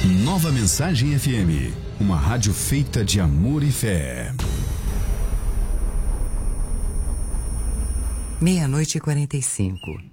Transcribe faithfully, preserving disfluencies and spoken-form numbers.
Nova Mensagem F M, uma rádio feita de amor e fé. Meia-noite e quarenta e cinco.